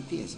Empieza.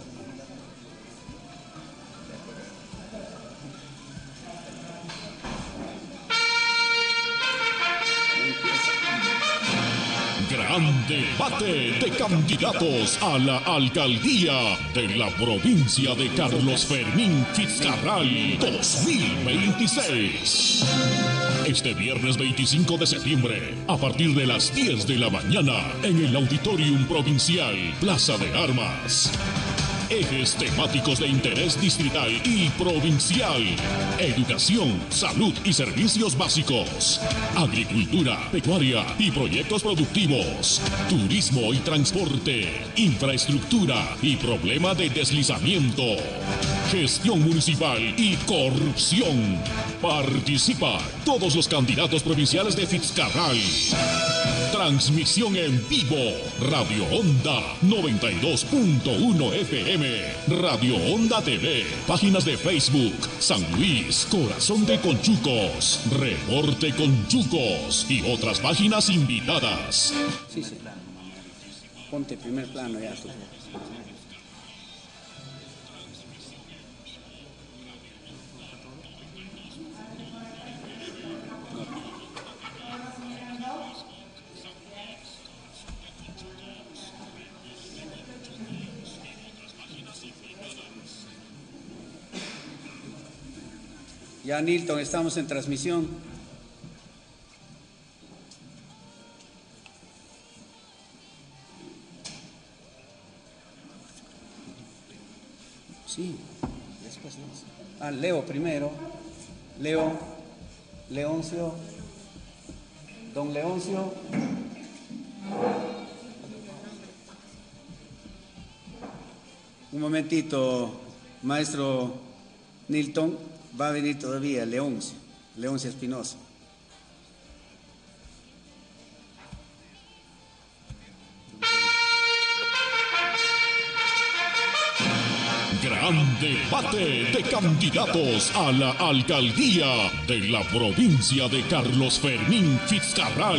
Gran debate de candidatos a la alcaldía de la provincia de Carlos Fermín Fitzcarral 2026. Este viernes 25 de septiembre, a partir de las 10 de la mañana, en el Auditorium Provincial Plaza de Armas. Ejes temáticos de interés distrital y provincial: educación, salud y servicios básicos, agricultura, pecuaria y proyectos productivos, turismo y transporte, infraestructura y problema de deslizamiento, gestión municipal y corrupción. Participa todos los candidatos provinciales de Fitzcarral. Transmisión en vivo, Radio Onda 92.1 FM, Radio Onda TV, páginas de Facebook, San Luis, Corazón de Conchucos, Reporte Conchucos y otras páginas invitadas. Sí, sí. Ponte primer plano ya tú. Ya, Nilton, estamos en transmisión. Sí, después. Leo primero. Leoncio. Don Leoncio. Un momentito, maestro Nilton. Va a venir todavía Leoncio Espinosa. Gran debate de candidatos a la alcaldía de la provincia de Carlos Fermín Fitzcarral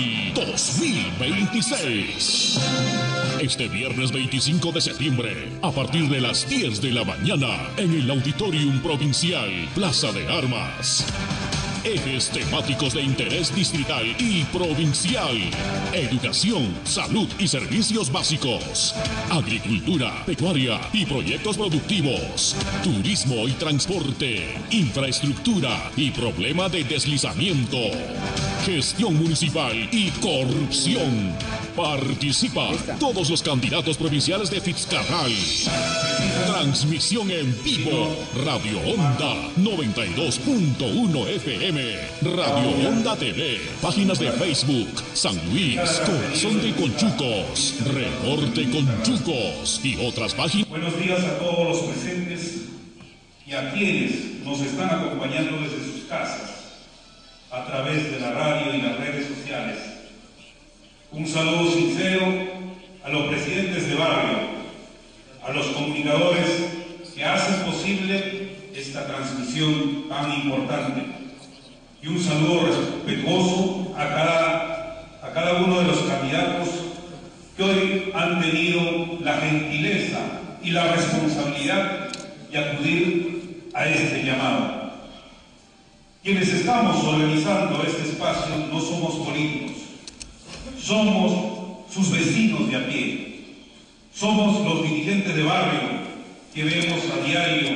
2026. Este viernes 25 de septiembre, a partir de las 10 de la mañana, en el Auditorium Provincial Plaza de Armas. Ejes temáticos de interés distrital y provincial: educación, salud y servicios básicos, agricultura, pecuaria y proyectos productivos, turismo y transporte, infraestructura y problema de deslizamiento, gestión municipal y corrupción. Participa todos los candidatos provinciales de Fitzcarral. Transmisión en vivo, Radio Onda 92.1 FM, Radio Onda TV, páginas de Facebook, San Luis, Corazón de Conchucos, Reporte Conchucos y otras páginas. Buenos días a todos los presentes y a quienes nos están acompañando desde sus casas, a través de la radio y las redes sociales. Un saludo sincero a los presidentes de barrio, a los comunicadores que hacen posible esta transmisión tan importante, y un saludo respetuoso a cada uno de los candidatos que hoy han tenido la gentileza y la responsabilidad de acudir a este llamado. Quienes estamos organizando este espacio no somos políticos, somos sus vecinos de a pie, somos los dirigentes de barrio que vemos a diario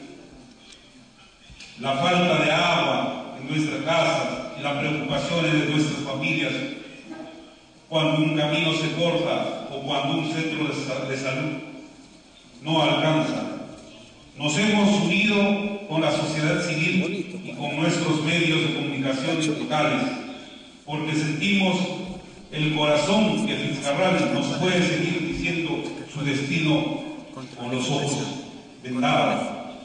la falta de agua en nuestra casa y las preocupaciones de nuestras familias cuando un camino se corta o cuando un centro de salud no alcanza. Nos hemos unido con la sociedad civil y con nuestros medios de comunicación locales porque sentimos el corazón que Fitzcarral nos puede seguir diciendo su destino con los ojos vendados.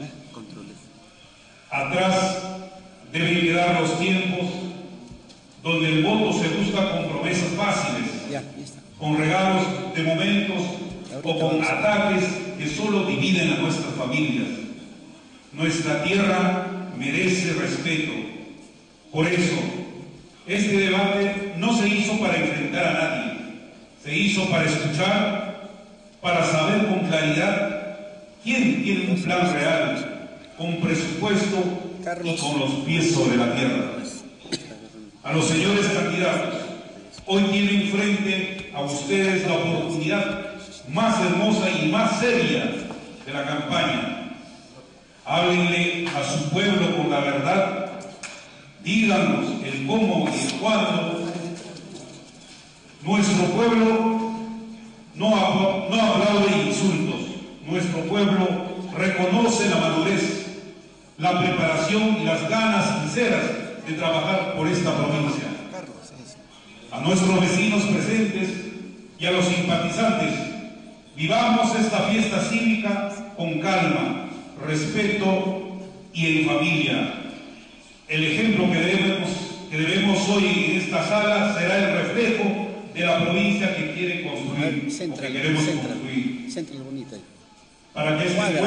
Atrás deben quedar los tiempos donde el voto se busca con promesas fáciles, con regalos de momentos o con ataques que solo dividen a nuestras familias. Nuestra tierra merece respeto. Por eso, este debate no se hizo para enfrentar a nadie, se hizo para escuchar, para saber con claridad ¿Quién tiene un plan real, con presupuesto y con los pies sobre la tierra? A los señores candidatos, hoy tienen frente a ustedes la oportunidad más hermosa y más seria de la campaña. Háblenle a su pueblo con la verdad, díganos el cómo y el cuándo. Nuestro pueblo no aplaude insultos, nuestro pueblo reconoce la madurez, la preparación y las ganas sinceras de trabajar por esta provincia. A nuestros vecinos presentes y a los simpatizantes, vivamos esta fiesta cívica con calma, respeto y en familia. El ejemplo que debemos hoy en esta sala será el reflejo de la provincia que quiere construir, o que queremos construir. Central bonita. Para que este